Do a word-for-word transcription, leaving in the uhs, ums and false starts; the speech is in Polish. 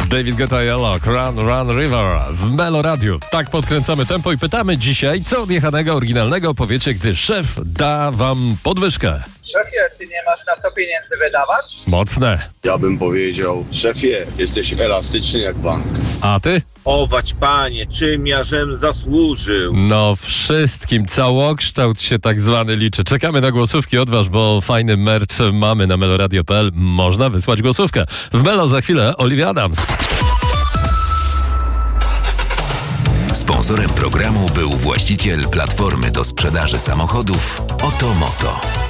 David Guetta, Yellow, Run, Run River w Melo Radiu. Tak podkręcamy tempo i pytamy dzisiaj, co odjechanego, oryginalnego powiecie, gdy szef da wam podwyżkę. Szefie, ty nie masz na co pieniędzy wydawać? Mocne. Ja bym powiedział, szefie, jesteś elastyczny jak bank. A ty? Ować, panie, czym ja żem zasłużył? No wszystkim, całokształt się tak zwany liczy. Czekamy na głosówki od was, bo fajny merch mamy na meloradio kropka p l. Można wysłać głosówkę. W Melo za chwilę Olivia Adams. Sponsorem programu był właściciel platformy do sprzedaży samochodów Oto Moto.